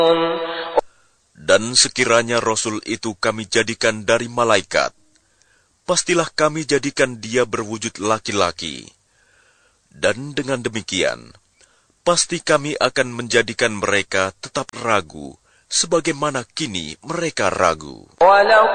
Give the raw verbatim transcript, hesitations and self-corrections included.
Dan sekiranya Rasul itu kami jadikan dari malaikat, pastilah kami jadikan dia berwujud laki-laki. Dan dengan demikian, pasti kami akan menjadikan mereka tetap ragu, sebagaimana kini mereka ragu.